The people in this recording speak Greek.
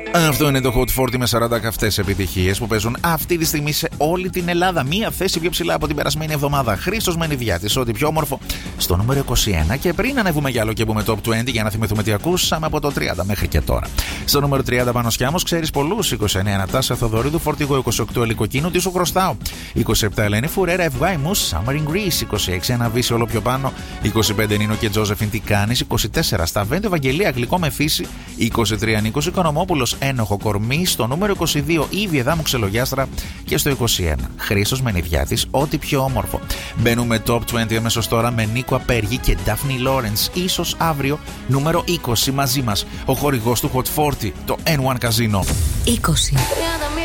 Αυτό είναι το Hot 40 με 40 καυτές επιτυχίες που παίζουν αυτή τη στιγμή σε όλη την Ελλάδα. Μία θέση πιο ψηλά από την περασμένη εβδομάδα. Χρήστος Μενιδιάτης, ό,τι πιο όμορφο, στο νούμερο 21. Και πριν ανέβουμε κι άλλο και πούμε top 20 για να θυμηθούμε τι ακούσαμε από το 30 μέχρι και τώρα. Στο νούμερο 30 Πανωσιάμος, ξέρεις πολλούς. 29 Ανατάσσια Θοδωρίδου, Φορτηγό 28 Ελικοκίνου, τι σου χρωστάω. 27 Ελένη Φουρέρα, Ευγάη μου, Summer in Greece. 26 Αναβίση όλο πιο πάνω. 25 Νίνο και Τζόζεφιν, τι κάνεις. 24 Σταβέντο Ευαγγελία, Αγγλικό με φύση. 23 Νίκος Οικονομόπουλος, Ένοχο κορμί. Στο νούμερο 22 Ήβη Εδάμου Ξελογιάστρα. Και στο 21 Χρήστος Μενιδιάτης, ό,τι πιο όμορφο. Μπαίνουμε top 20 αμέσως τώρα με Νίκο Απέργη και Ντάφνη Λόρενς. Ίσως αύριο νούμερο 20 μαζί μας. Ο χορηγός του Hot 40, το N1 Casino. 20.